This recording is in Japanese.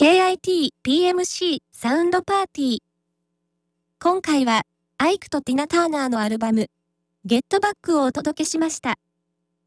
KIT PMC サウンドパーティー。今回は、アイクとティナ・ターナーのアルバム、ゲットバックをお届けしました。